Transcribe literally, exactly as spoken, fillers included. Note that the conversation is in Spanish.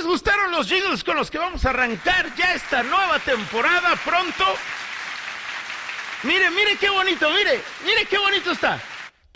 gustaron los jingles con los que vamos a arrancar ya esta nueva temporada pronto? Mire, mire qué bonito, mire, mire qué bonito está.